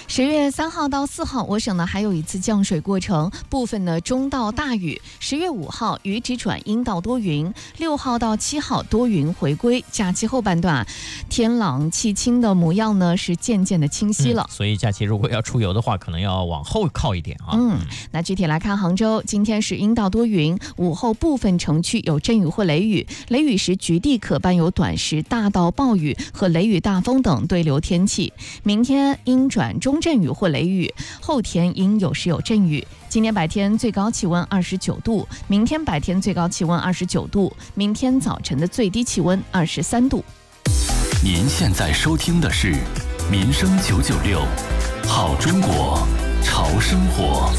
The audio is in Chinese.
10月3号到4号，我省呢还有一次降水过程，部分呢中到大雨。10月5号雨止转阴到多云，6号到7号多云回归。假期后半段，天朗气清的模样呢是渐渐的清晰了。 所以假期如果要出游的话，可能要往后靠一点啊。 那具体来看，杭州今天是阴到多云，午后部分城区有阵雨或雷雨，雷雨时局地可伴有短时大到暴雨和雷雨大风等对流天气。明天阴转中阵雨或雷雨，后天阴有时有阵雨。今天白天最高气温29度，明天白天最高气温29度，明天早晨的最低气温23度。 您现在收听的是民生996，好中国，潮生活。